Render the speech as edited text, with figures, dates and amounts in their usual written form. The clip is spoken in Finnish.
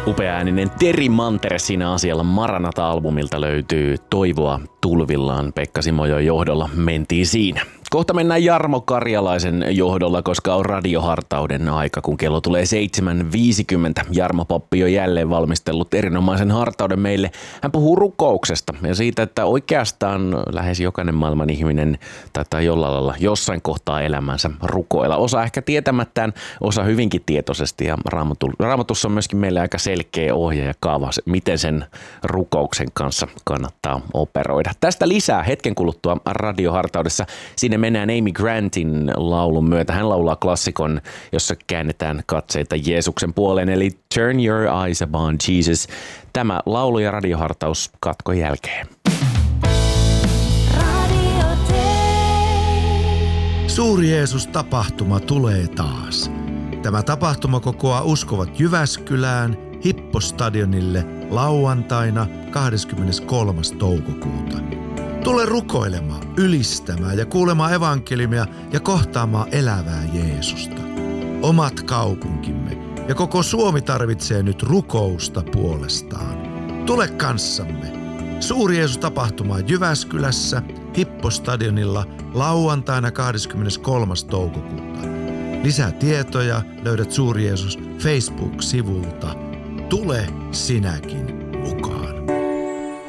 Upeaääninen Teri Mantere siinä asialla. Maranata-albumilta löytyy Toivoa tulvillaan. Pekka Simojoen johdolla mentiin siinä. Kohta mennään Jarmo Karjalaisen johdolla, koska on radiohartauden aika, kun kello tulee 7.50. Jarmo Pappi on jälleen valmistellut erinomaisen hartauden meille. Hän puhuu rukouksesta ja siitä, että oikeastaan lähes jokainen maailman ihminen taitaa jollain lailla jossain kohtaa elämänsä rukoilla. Osa ehkä tietämättään, osa hyvinkin tietoisesti, ja Raamatussa on myöskin meille aika selkeä ohje ja kaava, miten sen rukouksen kanssa kannattaa operoida. Tästä lisää hetken kuluttua radiohartaudessa. Sinne mennään Amy Grantin laulun myötä. Hän laulaa klassikon, jossa käännetään katseita Jeesuksen puoleen, eli Turn Your Eyes Upon Jesus. Tämä laulu ja radiohartaus katkon jälkeen. Suuri Jeesus-tapahtuma tulee taas. Tämä tapahtuma kokoaa uskovat Jyväskylään Hippostadionille lauantaina 23. toukokuuta. Tule rukoilemaan, ylistämään ja kuulemaan evankeliumia ja kohtaamaan elävää Jeesusta. Omat kaupunkimme ja koko Suomi tarvitsee nyt rukousta puolestaan. Tule kanssamme. Suuri Jeesus-tapahtuma Jyväskylässä Hippostadionilla lauantaina 23. toukokuuta. Lisää tietoja löydät Suuri Jeesus Facebook-sivulta. Tule sinäkin.